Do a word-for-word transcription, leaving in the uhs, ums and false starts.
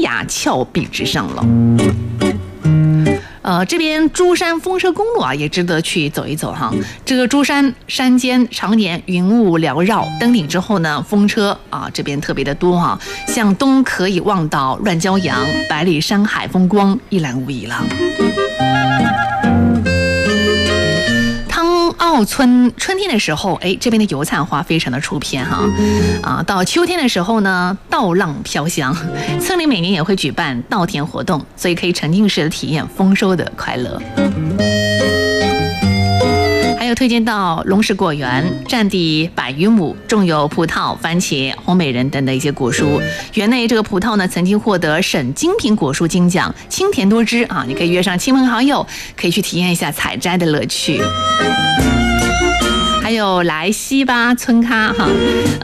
崖峭壁之上了。呃，这边珠山风车公路啊，也值得去走一走哈。这个珠山山间常年云雾缭绕，登顶之后呢，风车啊这边特别的多哈。向东可以望到乱礁洋、百里山海风光一览无遗了。澳村春天的时候，哎，这边的油菜花非常的出片哈，啊，到秋天的时候呢，稻浪飘香，村里每年也会举办稻田活动，所以可以沉浸式的体验丰收的快乐。还有推荐到龙石果园，占地百余亩，种有葡萄、番茄、红美人等的一些果蔬。园内这个葡萄呢，曾经获得省精品果蔬金奖，清甜多汁啊！你可以约上亲朋好友，可以去体验一下采摘的乐趣。还有来西巴村咖哈。